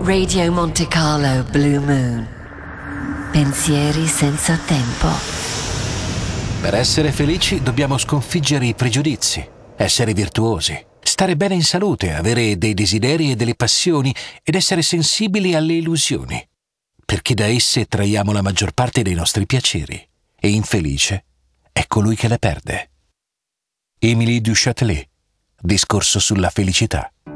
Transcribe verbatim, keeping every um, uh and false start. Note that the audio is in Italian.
Radio Monte Carlo Blue Moon. Pensieri senza tempo. Per essere felici dobbiamo sconfiggere i pregiudizi, essere virtuosi, stare bene in salute, avere dei desideri e delle passioni ed essere sensibili alle illusioni, perché da esse traiamo la maggior parte dei nostri piaceri, e infelice è colui che le perde. Émilie du Châtelet, Discorso sulla felicità.